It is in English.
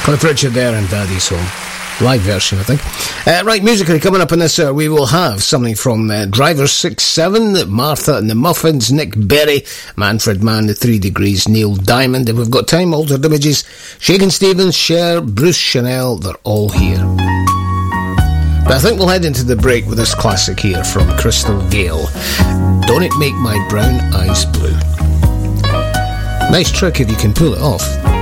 Cliff Richard there and Daddy's Home. Live version, I think. Right, musically, coming up in this hour, we will have something from Driver 6-7, Martha and the Muffins, Nick Berry, Manfred Mann, The 3 Degrees, Neil Diamond. If we've got time, Altered Images, Shakin' Stevens, Cher, Bruce Chanel, they're all here. But I think we'll head into the break with this classic here from Crystal Gayle. Don't It Make My Brown Eyes Blue. Nice trick if you can pull it off.